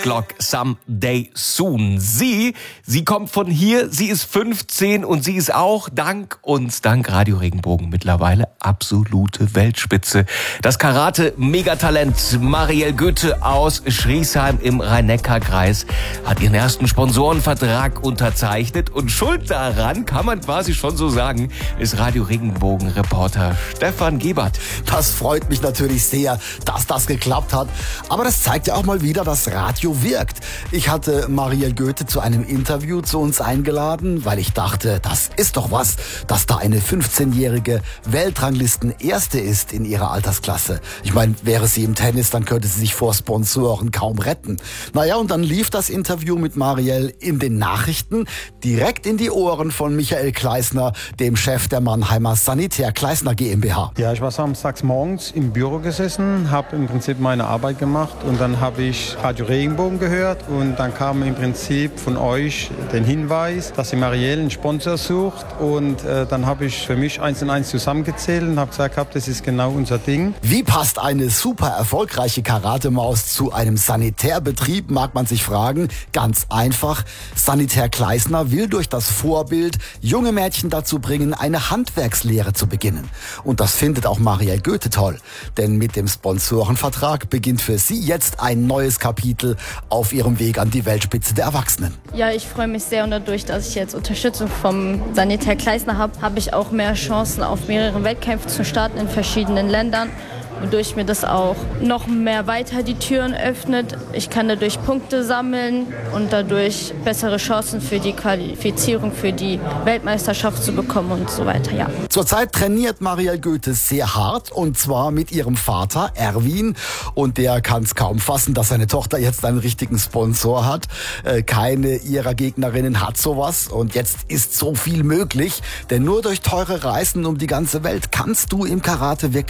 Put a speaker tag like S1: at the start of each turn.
S1: Clock Someday Soon. Sie kommt von hier, sie ist 15 und sie ist auch dank Radio Regenbogen mittlerweile absolute Weltspitze. Das Karate-Megatalent Marielle Goethe aus Schriesheim im Rhein-Neckar-Kreis hat ihren ersten Sponsorenvertrag unterzeichnet und schuld daran, kann man quasi schon so sagen, ist Radio Regenbogen-Reporter Stefan Gebert.
S2: Das freut mich natürlich sehr, dass das geklappt hat. Aber das zeigt ja auch mal wieder, dass Radio wirkt. Ich hatte Marielle Goethe zu einem Interview zu uns eingeladen, weil ich dachte, das ist doch was, dass da eine 15-jährige Weltranglisten-Erste ist in ihrer Altersklasse. Ich meine, wäre sie im Tennis, dann könnte sie sich vor Sponsoren kaum retten. Naja, und dann lief das Interview mit Marielle in den Nachrichten direkt in die Ohren von Michael Kleisner, dem Chef der Mannheimer Sanitär Kleisner GmbH.
S3: Ja, ich war samstags morgens im Büro gesessen, habe im Prinzip meine Arbeit gemacht und dann habe ich Radio Regenbogen gehört und dann kam im Prinzip von euch den Hinweis, dass ihr Marielle einen Sponsor sucht und dann habe ich für mich 1 und 1 zusammengezählt und habe gesagt, das ist genau unser Ding.
S2: Wie passt eine super erfolgreiche Karatemaus zu einem Sanitärbetrieb, mag man sich fragen. Ganz einfach. Sanitär Kleisner will durch das Vorbild junge Mädchen dazu bringen, eine Handwerkslehre zu beginnen. Und das findet auch Marielle Goethe toll. Denn mit dem Sponsorenvertrag beginnt für sie jetzt ein neues Kapitel auf ihrem Weg an die Weltspitze der Erwachsenen.
S4: Ja, ich freue mich sehr und dadurch, dass ich jetzt Unterstützung vom Sanitär Kleisner habe, habe ich auch mehr Chancen, auf mehreren Wettkämpfen zu starten in verschiedenen Ländern. Wodurch mir das auch noch mehr weiter die Türen öffnet. Ich kann dadurch Punkte sammeln und dadurch bessere Chancen für die Qualifizierung für die Weltmeisterschaft zu bekommen und so weiter, ja.
S2: Zurzeit trainiert Marielle Goethe sehr hart und zwar mit ihrem Vater Erwin und der kann es kaum fassen, dass seine Tochter jetzt einen richtigen Sponsor hat. Keine ihrer Gegnerinnen hat sowas und jetzt ist so viel möglich, denn nur durch teure Reisen um die ganze Welt kannst du im Karate wirklich